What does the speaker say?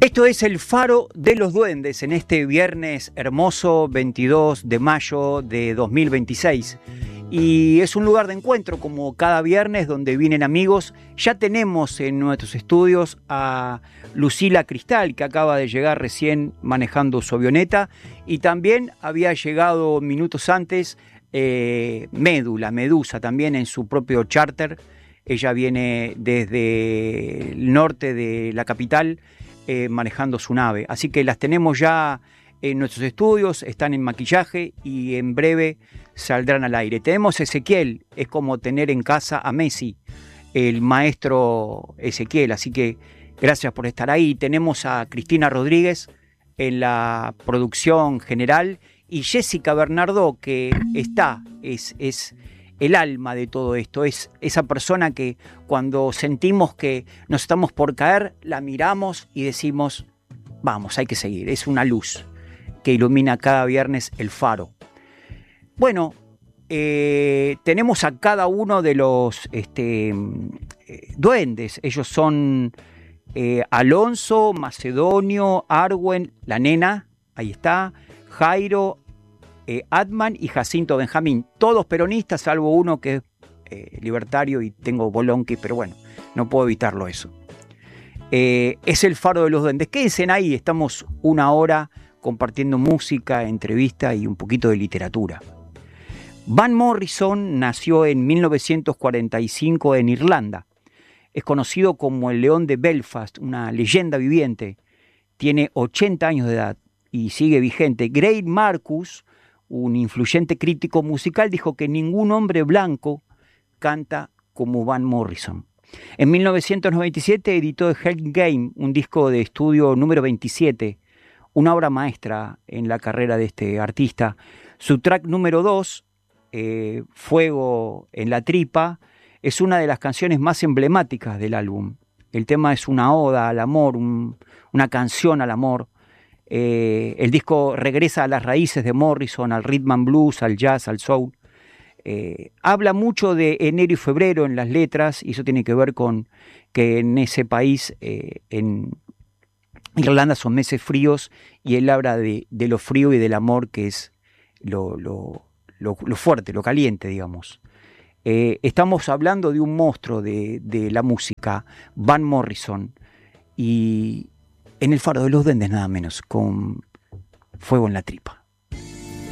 Esto es el Faro de los Duendes en este viernes hermoso 22 de mayo de 2026. Y es un lugar de encuentro como cada viernes donde vienen amigos. Ya tenemos en nuestros estudios a Lucila Cristal, que acaba de llegar recién manejando su avioneta, y también había llegado minutos antes Medusa, también en su propio charter. Ella viene desde el norte de la capital manejando su nave. Así que las tenemos ya en nuestros estudios, están en maquillaje y en breve saldrán al aire. Tenemos a Ezequiel, es como tener en casa a Messi, el maestro Ezequiel, así que gracias por estar ahí. Tenemos a Cristina Rodríguez en la producción general y Jessica Bernardo, que es el alma de todo esto, es esa persona que cuando sentimos que nos estamos por caer, la miramos y decimos, vamos, hay que seguir, es una luz que ilumina cada viernes el faro. Bueno, tenemos a cada uno de los duendes. Ellos son Alonso, Macedonio, Arwen, la nena, ahí está, Jairo, Atman y Jacinto Benjamín. Todos peronistas, salvo uno que es libertario y tengo bolonqui, pero bueno, no puedo evitarlo eso. Es el Faro de los Duendes. Quédense ahí, estamos una hora compartiendo música, entrevista y un poquito de literatura. Van Morrison nació en 1945 en Irlanda. Es conocido como el León de Belfast, una leyenda viviente. Tiene 80 años de edad y sigue vigente. Gray Marcus, un influyente crítico musical, dijo que ningún hombre blanco canta como Van Morrison. En 1997 editó The Hell Game, un disco de estudio número 27, una obra maestra en la carrera de este artista. Su track número 2, Fuego en la Tripa, es una de las canciones más emblemáticas del álbum. El tema es una oda al amor, una canción al amor. El disco regresa a las raíces de Morrison, al rhythm and blues, al jazz, al soul. Habla mucho de enero y febrero en las letras, y eso tiene que ver con que en ese país, en Irlanda, son meses fríos, y él habla de lo frío y del amor, que es lo fuerte, lo caliente, digamos. Estamos hablando de un monstruo de la música, Van Morrison, y en el Faro de los Duendes nada menos, con Fuego en la Tripa.